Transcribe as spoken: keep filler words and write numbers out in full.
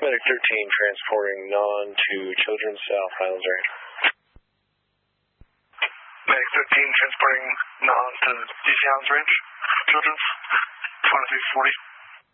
Medic thirteen transporting non to Children's South Highlands Range. Medic thirteen transporting non to D C Highlands Range. Children's, twenty-three forty.